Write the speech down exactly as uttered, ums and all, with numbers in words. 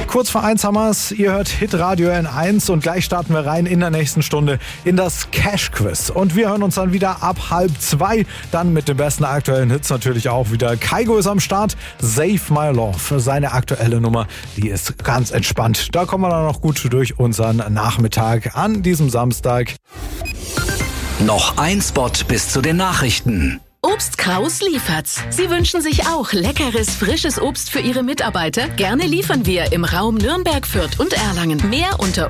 Kurz vor eins haben wir's. Ihr hört Hitradio N eins und gleich starten wir rein in der nächsten Stunde in das Cash-Quiz. Und wir hören uns dann wieder ab halb zwei. Dann mit den besten aktuellen Hits natürlich auch wieder. Kygo ist am Start. Save My Love. Seine aktuelle Nummer, die ist ganz entspannt. Da kommen wir dann noch gut durch unseren Nachmittag an diesem Samstag. Noch ein Spot bis zu den Nachrichten. Obst Kraus liefert's. Sie wünschen sich auch leckeres, frisches Obst für Ihre Mitarbeiter? Gerne liefern wir im Raum Nürnberg, Fürth und Erlangen. Mehr unter